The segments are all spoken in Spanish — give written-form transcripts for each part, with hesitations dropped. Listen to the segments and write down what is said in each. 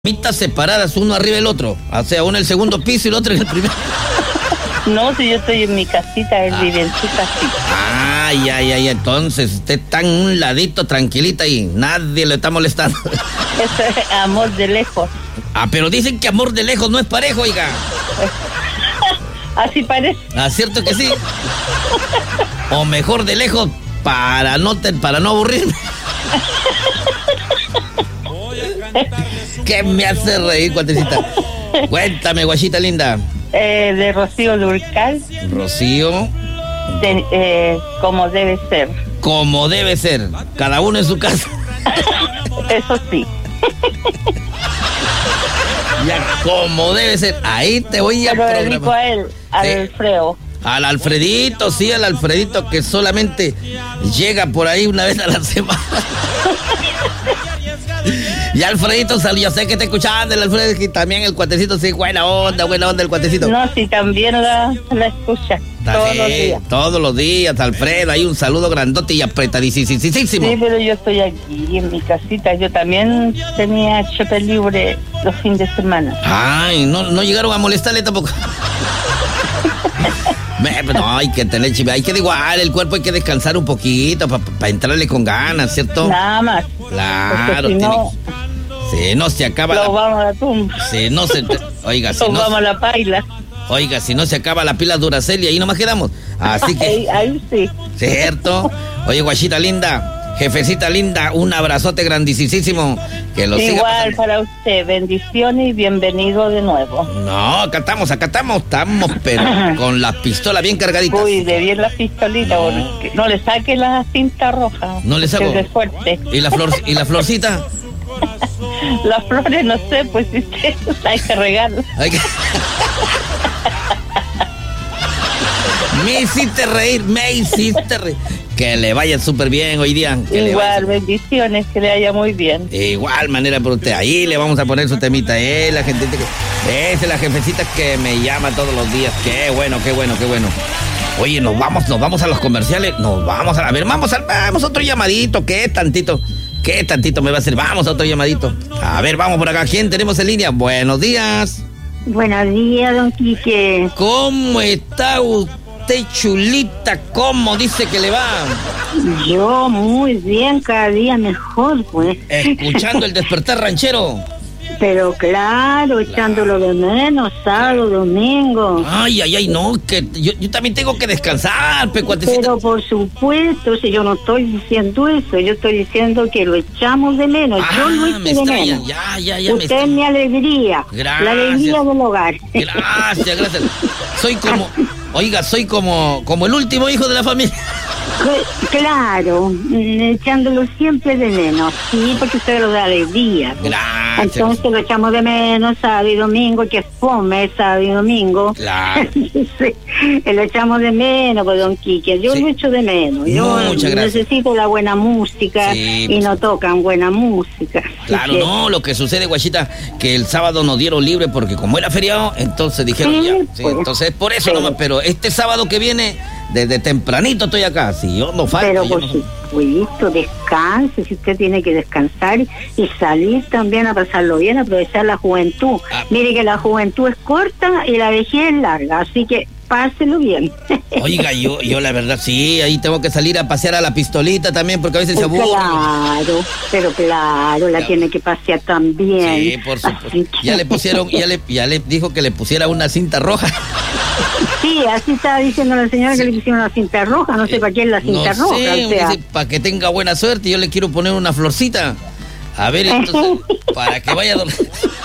Mitas separadas, uno arriba del otro. O sea, uno en el segundo piso y el otro en el primero. No, si yo estoy en mi casita, él vive en su casita. Ay. Entonces usted está en un ladito tranquilita y nadie le está molestando. Eso es amor de lejos. Ah, pero dicen que amor de lejos no es parejo, oiga. Así parece. Ah, ¿cierto que sí? O mejor de lejos para no aburrirme. ¿Qué me hace reír, cuatecita? Cuéntame, guachita linda. De Rocío Durcal. Rocío. Como debe ser. Como debe ser. Cada uno en su casa. Eso sí. Ya, como debe ser. Ahí te voy a programar. Pero dedico a él, al Alfredo. Al Alfredito, sí, al Alfredito que solamente llega por ahí una vez a la semana. Y Alfredito salió, yo sé que te escuchaban el Alfredo, y también el cuatecito, sí, buena onda el cuatecito. No, sí, también la escucha. Todos los días. Todos los días, Alfredo, hay un saludo grandote y apretadísimo. Sí, pero yo estoy aquí en mi casita, yo también tenía chope libre los fines de semana. Ay, no llegaron a molestarle tampoco. No, hay que tener chive, hay que igual, el cuerpo hay que descansar un poquito para entrarle con ganas, ¿cierto? Nada más. Claro, si no, si no se acaba lo vamos a la tumba. Si no se, oiga, si no, vamos a la paila. Oiga, si no se acaba la pila Duracell y ahí nomás quedamos. Así que ahí sí. ¿Cierto? Oye, guachita linda, jefecita linda, un abrazote grandísimo. Que lo siga igual pasando. para usted, bendiciones y bienvenido de nuevo. No, acá estamos, estamos, pero con las pistolas bien cargaditas. Uy, de bien la pistolita, porque no le saque la cinta roja. No le saco. Que es fuerte. ¿Y la florcita? Las flores, no sé, pues si usted hay que regalar. Me hiciste reír. Que le vaya súper bien hoy día. Igual, bendiciones, que le vaya muy bien. Igual manera por usted. Ahí le vamos a poner su temita. La gente es la jefecita que me llama todos los días. Qué bueno. Oye, nos vamos a los comerciales. Vamos otro llamadito. ¿Qué tantito me va a hacer? Vamos a otro llamadito. A ver, vamos por acá. ¿Quién tenemos en línea? Buenos días. Buenos días, don Quique. ¿Cómo está usted, chulita? ¿Cómo dice que le va? Yo muy bien, cada día mejor, pues. Escuchando el despertar ranchero. Pero claro, echándolo de menos, sábado, domingo. Ay, no, que yo también tengo que descansar, pecuatecito. Pero por supuesto, si yo no estoy diciendo eso, yo estoy diciendo que lo echamos de menos. Yo lo echo de menos. Ya. Usted es mi alegría. Gracias. La alegría del hogar. Gracias. Soy como el último hijo de la familia. Claro, echándolo siempre de menos, sí, porque usted lo da alegría. Gracias. Entonces lo echamos de menos sábado y domingo, que fome sábado y domingo. Claro. Sí, lo echamos de menos, pues, don Quique. Yo lo echo de menos. Muchas gracias. Necesito la buena música y no tocan buena música. Claro, no, lo que sucede, guachita, que el sábado nos dieron libre porque como era feriado, entonces dijeron pues, entonces por eso nomás, pero este sábado que viene, desde tempranito estoy acá, si yo no falto. Pero por supuesto, descanse, si usted tiene que descansar y salir también a pasarlo bien, aprovechar la juventud. Mire que la juventud es corta y la vejez es larga, así que páselo bien. Oiga, yo la verdad, sí, ahí tengo que salir a pasear a la pistolita también, porque a veces se aburre. Claro, pero claro, la tiene que pasear también. Sí, por supuesto. Ya le pusieron, ya le dijo que le pusiera una cinta roja. Sí, así estaba diciendo la señora que le pusieron una cinta roja, no sé para qué es la cinta roja. Sí, o sea, para que tenga buena suerte, yo le quiero poner una florcita. A ver, entonces, para que vaya a dormir.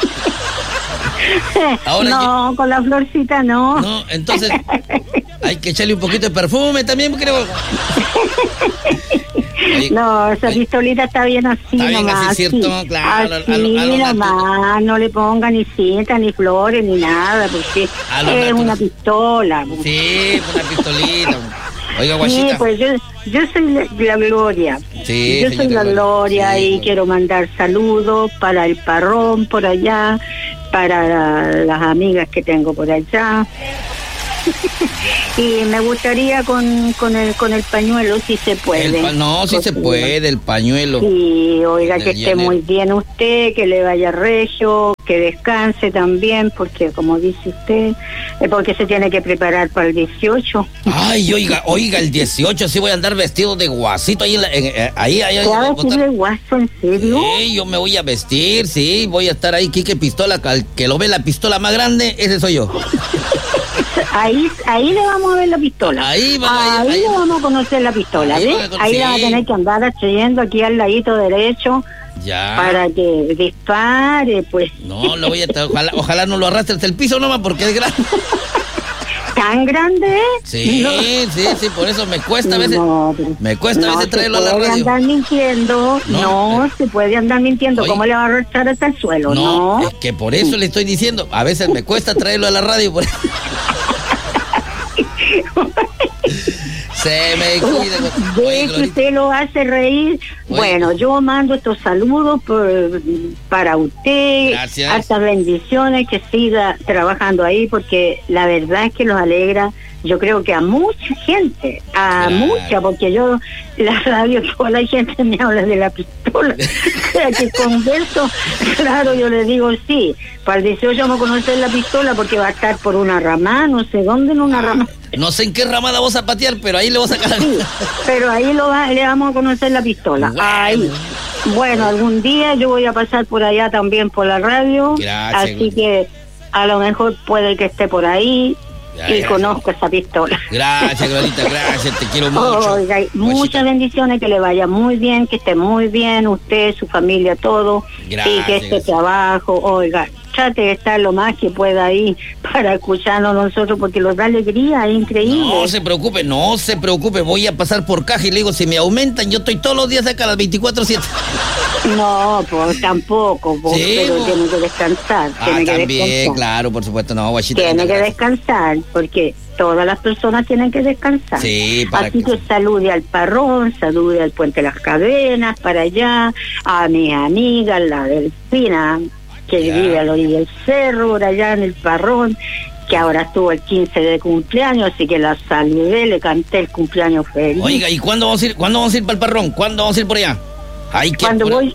Ahora con la florcita no. No, entonces hay que echarle un poquito de perfume también, creo. No, esa pistolita está bien así. Está bien nomás, así, ¿cierto? Sí. Claro. Así nomás, no le ponga ni cinta, ni flores, ni nada, porque es una pistola. Sí, una pistolita. Oiga, guachita. Sí, pues yo soy la Gloria. Sí, yo soy la Gloria y quiero mandar saludos para el Parrón por allá, para las amigas que tengo por allá. Y me gustaría con el pañuelo, si se puede. No, si se puede, el pañuelo. Sí, oiga, que esté muy bien usted, que le vaya regio, que descanse también, porque como dice usted, porque se tiene que preparar para el 18. Ay, oiga, el 18 sí voy a andar vestido de guasito ahí. Ahí. ¿Te vas a vestir de guaso, en serio? Sí, yo me voy a vestir, sí, voy a estar ahí, Quique Pistola, que lo ve la pistola más grande, ese soy yo. Ahí le vamos a ver la pistola. Ahí le vamos a conocer la pistola, ¿ves? Ahí la va a tener que andar atrayendo aquí al ladito derecho. Ya. Para que dispare, pues. No, lo voy a ojalá no lo arrastre hasta el piso nomás, porque es grande. ¿Tan grande? Sí, no. sí, por eso me cuesta a veces. Me cuesta a veces traerlo a la radio. No se puede andar mintiendo. No se puede andar mintiendo. Oye, ¿cómo le va a arrastrar hasta el suelo? No, es que por eso le estoy diciendo. A veces me cuesta traerlo a la radio. Por eso. Se me cuida. De que usted lo hace reír. Oye. Bueno, yo mando estos saludos para usted. Gracias. Hartas bendiciones, que siga trabajando ahí, porque la verdad es que los alegra. Yo creo que a mucha gente, mucha, porque yo, la radio, toda la gente me habla de la pistola. O sea, que converso, claro, yo le digo sí. Para el 18 vamos a conocer la pistola, porque va a estar por una rama, no sé dónde, en una rama. No sé en qué ramada vas a patear, pero ahí le vas a sacar. Sí, pero ahí le vamos a conocer la pistola. Bueno. Ahí. Bueno, algún día yo voy a pasar por allá también por la radio. Gracias. Así que a lo mejor puede que esté por ahí. Y conozco esa pistola. Gracias, Glorita, gracias, te quiero mucho. Oiga, muchas bendiciones, que le vaya muy bien, que esté muy bien, usted, su familia, todo. Gracias, y que este trabajo, oiga, trate de estar lo más que pueda ahí para escucharnos nosotros, porque nos da alegría, es increíble. No se preocupe, voy a pasar por caja y le digo, si me aumentan, yo estoy todos los días acá a las 24/7. No, pues tampoco, pues, ¿sí? Pero tiene que descansar. También, claro, por supuesto, no, guachita. Tiene que descansar, porque todas las personas tienen que descansar. Sí, así que salude al Parrón, salude al Puente de las Cadenas, para allá, a mis amigas, la Delfina, que vive a la orilla del cerro, por allá en el Parrón, que ahora estuvo el 15 de cumpleaños, así que la saludé, le canté el cumpleaños feliz. Oiga, ¿y cuándo vamos a ir para el Parrón? ¿Cuándo vamos a ir por allá? Cuando voy,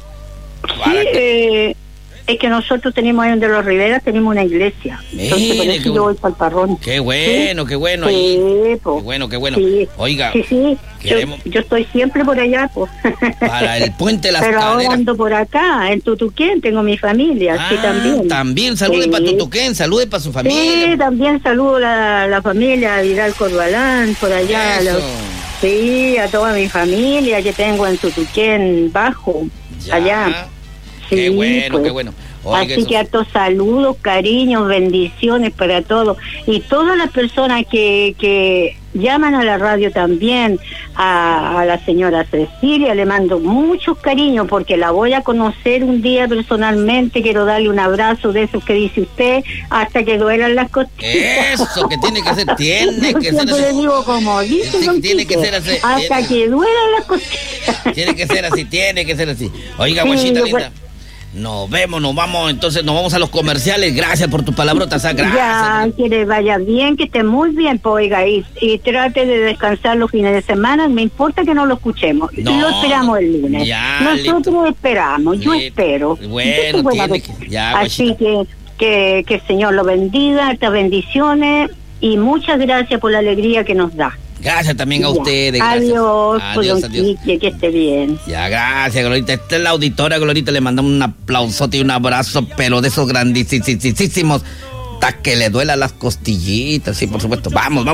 sí, es que nosotros tenemos ahí donde los Riveras tenemos una iglesia. Entonces por eso yo voy para el Parrón. Qué bueno, ¿sí? Qué bueno. Sí, qué bueno. Sí. Oiga. Sí. Yo estoy siempre por allá, pues. Para el Puente de las Cadenas. Pero ahora ando por acá, en Tutuquén, tengo mi familia, sí, también. También, salude para Tutuquén, salude para su familia. Sí, también saludo a la familia Vidal Corbalán, por allá. Sí, a toda mi familia que tengo en Tutuquén Bajo, allá. Sí, qué bueno, pues. Qué bueno. Oiga, así que hartos saludos, cariños, bendiciones para todos. Y todas las personas que llaman a la radio también, a la señora Cecilia, le mando muchos cariños, porque la voy a conocer un día personalmente. Quiero darle un abrazo de esos que dice usted, hasta que duelan las costillas. Eso, que tiene que ser, Yo le digo como dice tiene que ser así. Hasta que duelan las costillas. Tiene que ser así. Oiga, guachita linda. Nos vamos, entonces nos vamos a los comerciales. Gracias por tus palabrotas, gracias. Ya, que le vaya bien, que esté muy bien, pues, oiga, y trate de descansar los fines de semana. Me importa que no lo escuchemos, lo esperamos el lunes. Nosotros esperamos, yo espero. Bueno, así que el Señor lo bendiga, estas bendiciones, y muchas gracias por la alegría que nos da. Gracias también a ustedes. Adiós, Quique, que esté bien. Ya, gracias, Glorita. Esta es la auditora, Glorita. Le mandamos un aplausote y un abrazo, pero de esos grandísimos, hasta que le duela las costillitas, sí, por supuesto. Vamos.